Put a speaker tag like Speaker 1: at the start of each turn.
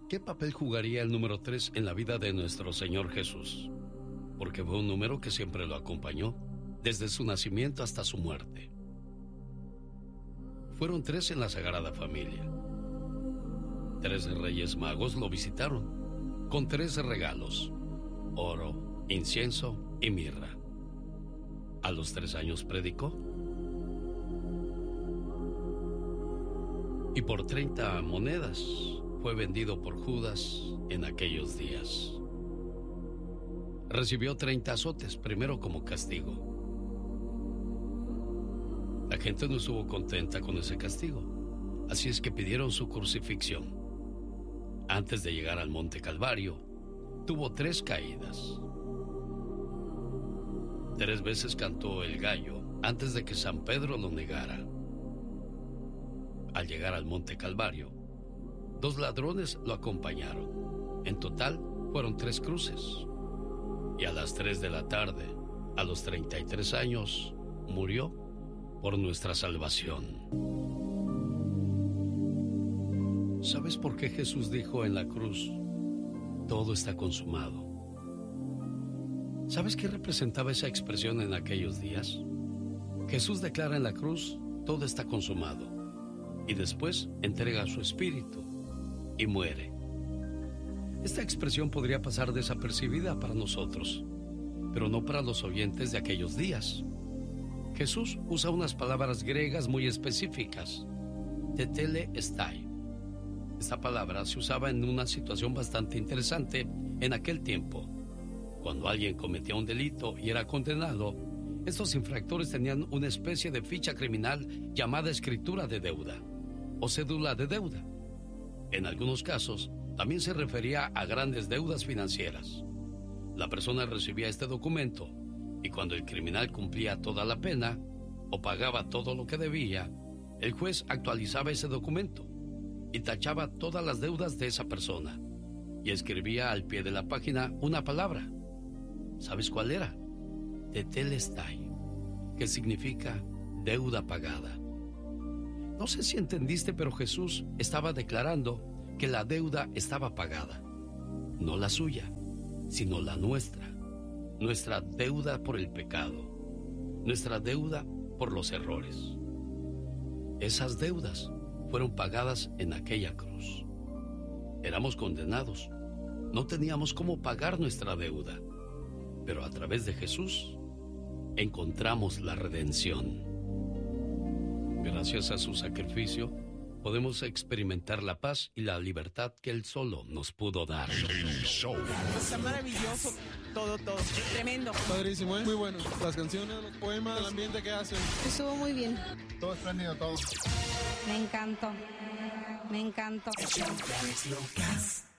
Speaker 1: ¿Qué papel jugaría el número 3 en la vida de nuestro Señor Jesús? Porque fue un número que siempre lo acompañó, desde su nacimiento hasta su muerte. Fueron 3 en la Sagrada Familia. 3 reyes magos lo visitaron, con 3 regalos: oro, incienso y mirra. A los 3 años predicó. Y por 30 monedas fue vendido por Judas en aquellos días. Recibió 30 azotes, primero como castigo. La gente no estuvo contenta con ese castigo, así es que pidieron su crucifixión. Antes de llegar al Monte Calvario, tuvo 3 caídas. 3 veces cantó el gallo antes de que San Pedro lo negara. Al llegar al Monte Calvario, 2 ladrones lo acompañaron. En total fueron 3 cruces. Y a las 3 de la tarde, a los 33 años, murió por nuestra salvación. ¿Sabes por qué Jesús dijo en la cruz: todo está consumado? ¿Sabes qué representaba esa expresión en aquellos días? Jesús declara en la cruz: todo está consumado. Y después entrega su espíritu y muere. Esta expresión podría pasar desapercibida para nosotros, pero no para los oyentes de aquellos días. Jesús usa unas palabras griegas muy específicas: tetelestai. Esta palabra se usaba en una situación bastante interesante en aquel tiempo. Cuando alguien cometía un delito y era condenado, estos infractores tenían una especie de ficha criminal llamada escritura de deuda o cédula de deuda. En algunos casos, también se refería a grandes deudas financieras. La persona recibía este documento y cuando el criminal cumplía toda la pena o pagaba todo lo que debía, el juez actualizaba ese documento y tachaba todas las deudas de esa persona y escribía al pie de la página una palabra. ¿Sabes cuál era? Tetelestai, que significa deuda pagada. No sé si entendiste, pero Jesús estaba declarando que la deuda estaba pagada. No la suya, sino la nuestra. Nuestra deuda por el pecado. Nuestra deuda por los errores. Esas deudas fueron pagadas en aquella cruz. Éramos condenados. No teníamos cómo pagar nuestra deuda. Pero a través de Jesús encontramos la redención. Gracias a su sacrificio, podemos experimentar la paz y la libertad que Él solo nos pudo dar.
Speaker 2: Está maravilloso, todo, tremendo.
Speaker 3: Padrísimo, ¿eh? Muy bueno. Las canciones, los poemas, el ambiente que hacen.
Speaker 4: Estuvo muy bien.
Speaker 3: Todo espléndido, todo.
Speaker 4: Me encantó.